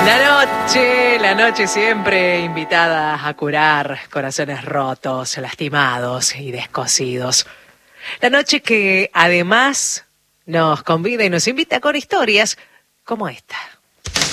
La noche siempre invitada a curar corazones rotos, lastimados y descosidos. La noche que además nos convida y nos invita con historias como esta.